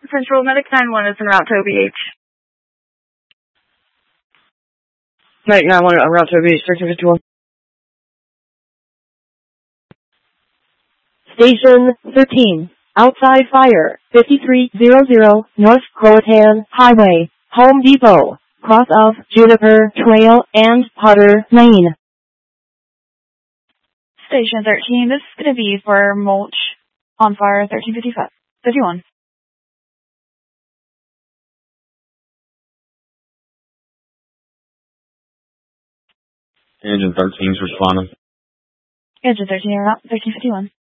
Central Medic 9-1 is en route to OBH. Medic 9-1 en route to OBH, 1351. Station 13. Outside fire, 5300 North Croatan Highway, Home Depot, cross of Juniper Trail and Potter Lane. Station 13, this is going to be for Mulch on fire 1351. Engine 13's responding. Engine 13 en route 1351.